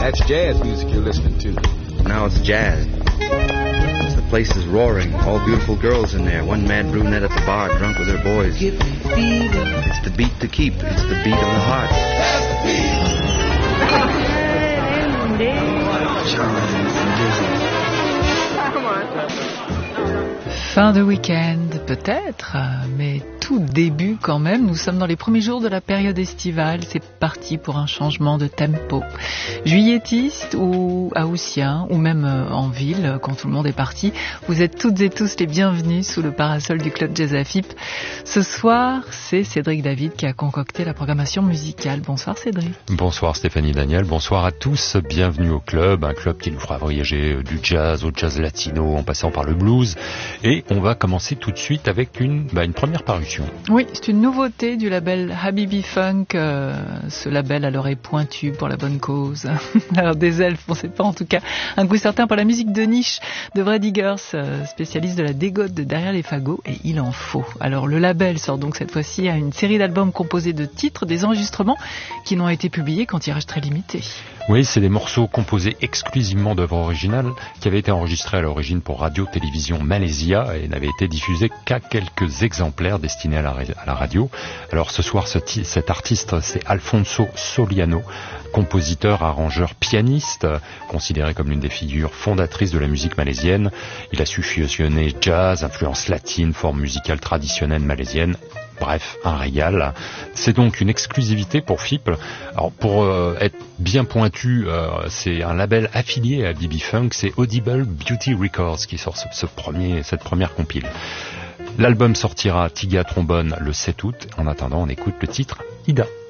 That's jazz music you're listening to. Now it's jazz. The place is roaring. All beautiful girls in there. One mad brunette at the bar, drunk with her boys. Give me fever. It's the beat to keep. It's the beat of the heart. That's the beat. Fin de week-end, peut-être, mais tout début quand même. Nous sommes dans les premiers jours de la période estivale. C'est parti pour un changement de tempo. Juilletistes ou haussiens, ou même en ville, quand tout le monde est parti, vous êtes toutes et tous les bienvenus sous le parasol du Club Jazz AFIP. Ce soir, c'est Cédric David qui a concocté la programmation musicale. Bonsoir Cédric. Bonsoir Stéphanie Daniel, bonsoir à tous. Bienvenue au club, un club qui nous fera voyager du jazz au jazz latino en passant par le blues. Et on va commencer tout de suite avec une première parution. Oui, c'est une nouveauté du label Habibi Funk, ce label à l'oreille pointue pour la bonne cause. Alors des elfes, on ne sait pas en tout cas. Un goût certain pour la musique de niche de Brad Diggers, spécialiste de la dégote de derrière les fagots, et il en faut. Alors le label sort donc cette fois-ci à une série d'albums composés de titres, des enregistrements qui n'ont été publiés qu'en tirage très limité. Oui, c'est des morceaux composés exclusivement d'œuvres originales qui avaient été enregistrés à l'origine pour Radio-Télévision Malaysia et n'avaient été diffusés qu'à quelques exemplaires destinés à la radio. Alors ce soir, cet artiste, c'est Alfonso Soliano, compositeur, arrangeur, pianiste, considéré comme l'une des figures fondatrices de la musique malaisienne. Il a su fusionner jazz, influence latine, forme musicale traditionnelle malaisienne. Bref, un régal. C'est donc une exclusivité pour FIP. Alors pour être bien pointu, c'est un label affilié à Habibi Funk, c'est Audible Beauty Records qui sort cette première compile. L'album sortira Tiga Trombone le 7 août. En attendant, on écoute le titre Ida.